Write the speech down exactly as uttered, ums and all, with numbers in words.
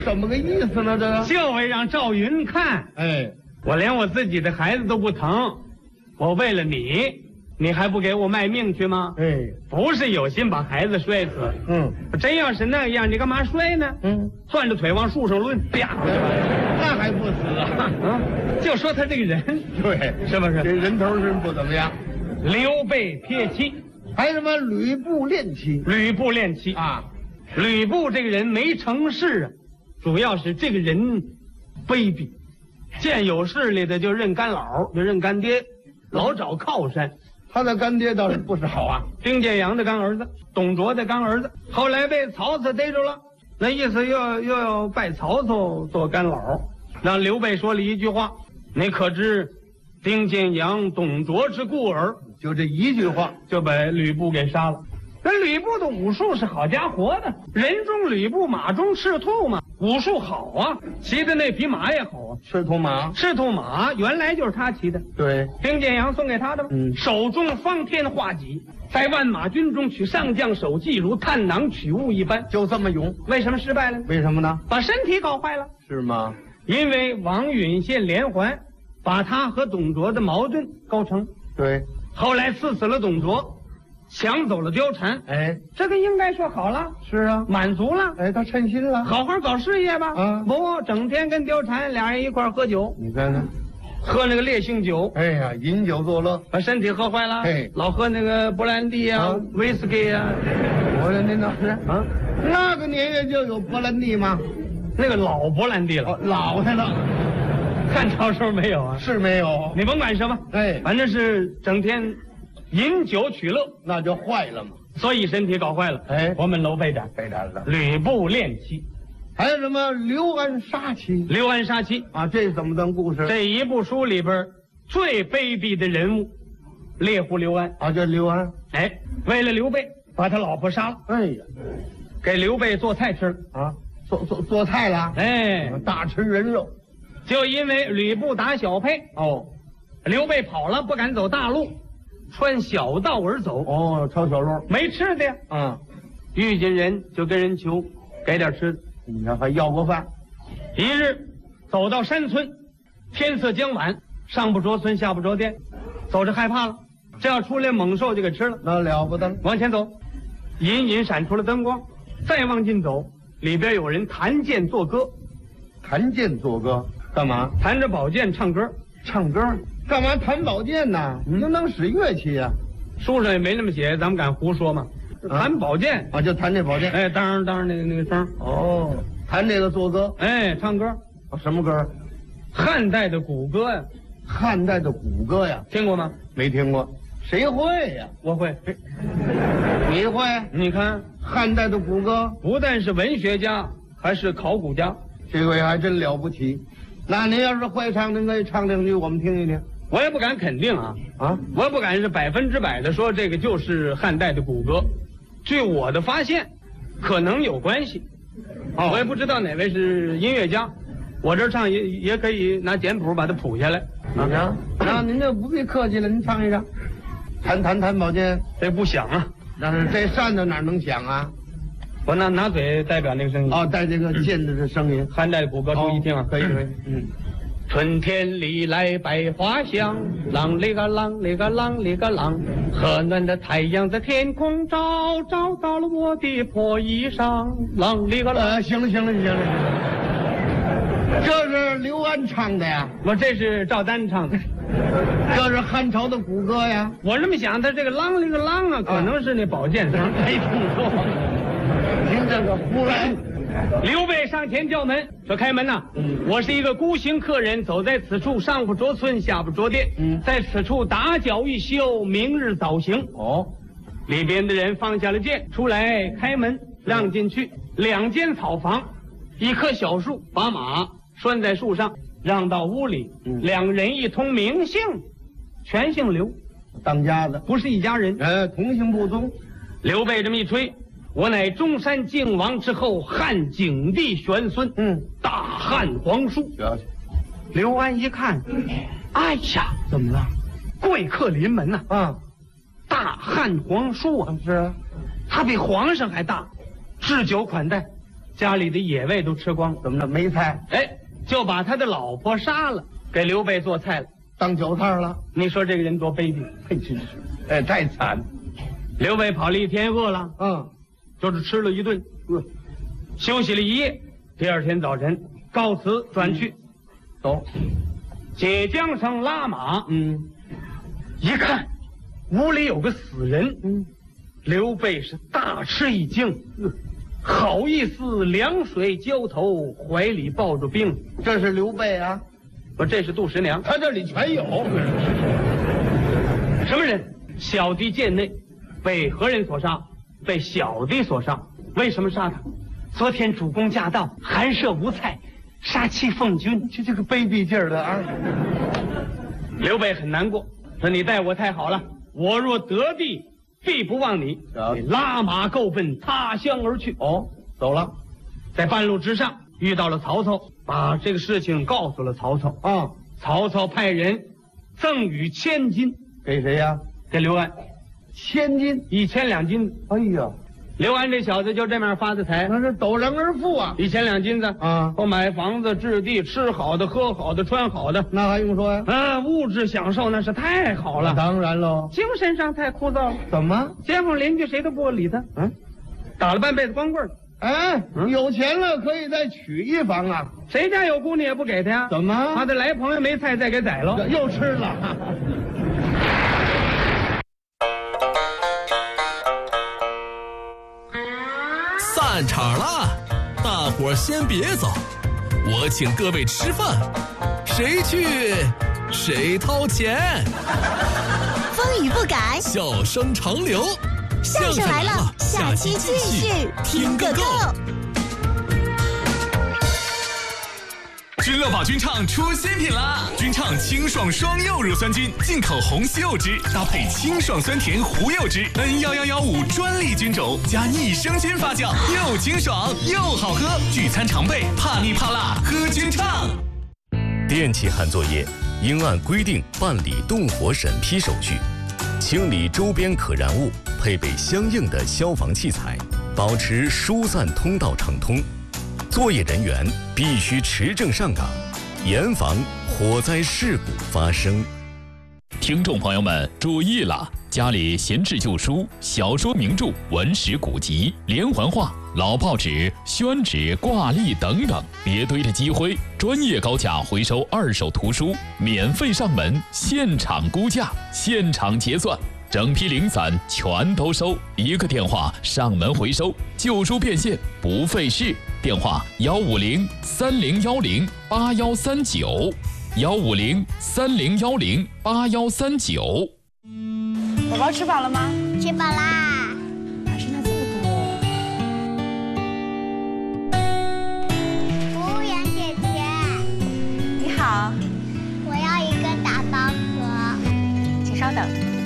怎么个意思呢？这个就为让赵云看， 哎， 我连我自己的孩子都不疼，我为了你，你还不给我卖命去吗？ 哎， 不是有心把孩子摔死， 嗯， 真要是那样，你干嘛摔呢？ 嗯， 攥着腿往树上抡，啪， 那还不死啊？ 啊，就说他这个人， 对， 是不是？ 这人头是不怎么样。 刘备撇妻， 还有什么吕布恋妻吕布恋妻啊？ 吕布这个人没成事啊，主要是这个人卑鄙，见有势力的就认干老，就认干爹，老找靠山。 他的干爹倒是不少啊， 丁建阳的干儿子，董卓的干儿子，后来被曹操逮住了，那意思又要又要拜曹操做干老，让刘备说了一句话：“你可知丁建阳、董卓之故耳？” 就这一句话就把吕布给杀了。那吕布的武术是好家伙的，人中吕布，马中赤兔嘛，武术好啊，骑的那匹马也好啊。 赤兔马， 赤兔马原来就是他骑的， 对， 丁建阳送给他的吗？ 嗯， 手中方天画戟，在万马军中取上将首级，如探囊取物一般。 就这么勇， 为什么失败了呢？ 为什么呢？ 把身体搞坏了。 是吗？ 因为王允献连环，把他和董卓的矛盾构成。 对， 后来刺死了董卓，抢走了貂蝉。 哎， 这个应该说好了， 是啊， 满足了。 哎，他称心了， 好好搞事业吧。 啊， 不，整天跟貂蝉俩人一块喝酒， 你看看， 喝那个烈性酒， 哎呀，饮酒作乐， 把身体喝坏了。 哎， 老喝那个勃兰地啊、 啊威士忌啊。 我说您那是啊， 那个年月就有勃兰地吗？ 那个老勃兰地了， 哦，老的了， 汉朝时候没有啊。 是没有， 你甭管什么， 哎， 反正是整天饮酒取乐， 那就坏了嘛。 所以身体搞坏了。 哎， 我们楼背点， 背点了。 吕布恋妻， 还有什么刘安杀妻刘安杀妻啊？这是怎么段故事？ 这一部书里边最卑鄙的人物，猎户刘安。 啊，这刘安， 哎，为了刘备把他老婆杀了， 哎呀， 给刘备做菜吃了。 啊，做做做菜了， 哎， 大吃人肉。 就因为吕布打小沛， 哦， 刘备跑了，不敢走大路，穿小道而走。 哦，抄小路， 没吃的呀。 啊， 遇见人就跟人求，给点吃的。 你看还要过饭。 一日走到山村，天色将晚，上不着村下不着店，走着害怕了，这要出来猛兽就给吃了。 那了不得了， 往前走，隐隐闪出了灯光，再往进走，里边有人弹剑作歌， 弹剑作歌，干嘛？ 弹着宝剑唱歌。 唱歌，干嘛弹宝剑呢？你就能使乐器呀、 书上也没那么写，咱们敢胡说吗？弹宝剑啊，就弹这宝剑。 哎，当当那个那个声。 哦，弹这个作歌， 哎，唱歌， 啊什么歌？ 汉代的古歌呀， 汉代的古歌呀， 听过吗？ 没听过，谁会呀？ 我会。 你会？ 你看， 汉代的古歌， 不但是文学家，还是考古家。 这位还真了不起。那您要是会唱，您可以唱两句，我们听一听。 我也不敢肯定啊， 啊， 我也不敢是百分之百的说这个就是汉代的古歌。据我的发现，可能有关系。 哦我也不知道哪位是音乐家，我这儿唱也也可以拿简谱把它谱下来。 啊，那您就不必客气了，您唱一唱。弹弹弹宝剑， 这不响啊， 但是这扇子哪能响啊？ 我拿拿嘴代表那个声音。 哦，带这个剑的这声音。 汉代的古歌，注意听啊， 可以可以，嗯。 春天里来百花香，啷里个啷里个啷里个啷，和暖的太阳在天空照，照到了我的破衣裳，啷里个啷。 呃，行了行了行了，这是刘安唱的呀， 我这是赵丹唱的， 这是汉朝的古歌呀。 我这么想，他这个啷里个啷啊，可能是那宝剑声。 没听说，您这个胡来。 刘备上前叫门，说：“开门呐、嗯！我是一个孤行客人，走在此处，上不着村，下不着店。嗯，在此处打搅一宿，明日早行。” 哦， 里边的人放下了剑，出来开门，让进去。两间草房，一棵小树，把马拴在树上，让到屋里。嗯、两人一通名姓，全姓刘， 当家的不是一家人。 呃，同姓不宗。 刘备这么一吹。我乃中山靖王之后汉景帝玄孙，嗯，大汉皇叔。刘安一看，哎呀， 怎么了？ 贵客临门呐！ 啊， 大汉皇叔啊， 是啊， 他比皇上还大，置酒款待， 家里的野味都吃光， 怎么着？没菜， 哎，就把他的老婆杀了，给刘备做菜了。 当酒菜了。 你说这个人多卑鄙！ 嘿，真是，哎，太惨。 刘备跑了一天，饿了， 嗯， 就是吃了一顿， 饿， 休息了一夜。第二天早晨，告辞转去， 走。 解缰绳拉马， 嗯， 一看屋里有个死人， 嗯， 刘备是大吃一惊， 嗯， 好意思凉水浇头，怀里抱着冰。 这是刘备啊， 我这是杜十娘， 他这里全有。 什么人？小弟贱内，被何人所杀？被小弟所杀。为什么杀他？昨天主公驾到，寒舍无菜，杀妻奉君。 这这个卑鄙劲儿的啊！ 刘备很难过，说你待我太好了，我若得地，必不忘你。 啊拉马够奔他乡而去。 哦，走了。 在半路之上遇到了曹操，把这个事情告诉了曹操。 啊， 曹操派人赠予千金给谁呀？ 给刘安， 千金。 一千两金子。 哎呀， 刘安这小子就这么发的财， 那是陡然而富啊！ 一千两金子啊， 我买房子、置地、吃好的、喝好的、穿好的， 那还用说呀？ 啊，物质享受那是太好了。 当然喽。 精神上太枯燥了， 怎么？ 街坊邻居谁都不理他。嗯，打了半辈子光棍儿， 哎， 嗯有钱了可以再娶一房啊？ 谁家有姑娘也不给他呀？ 怎么？ 他的来朋友没菜再给宰了。 又吃了。 散场了，大伙儿先别走，我请各位吃饭，谁去谁掏钱。 风雨不改， 笑声长流， 相声来了，下期继续听个够。 君乐宝君畅出新品啦！君畅清爽双柚乳酸菌，进口红西柚汁搭配清爽酸甜胡柚汁 ，N 一一一五专利菌种加益生菌发酵，又清爽又好喝。聚餐常备，怕腻怕辣，喝君畅。 电气焊作业应按规定办理动火审批手续，清理周边可燃物，配备相应的消防器材，保持疏散通道畅通。作业人员必须持证上岗，严防火灾事故发生。 听众朋友们注意了，家里闲置旧书、小说名著、文史古籍、连环画、老报纸、宣纸、挂历等等，别堆着积灰。专业高价回收二手图书，免费上门，现场估价，现场结算。整批零散全都收，一个电话上门回收，旧书变现不费事。电话幺五零三零幺零八幺三九，幺五零三零幺零八幺三九。 宝宝吃饱了吗？ 吃饱啦。 咋剩下这么多？ 服务员姐姐， 你好， 我要一个打包盒。 请稍等。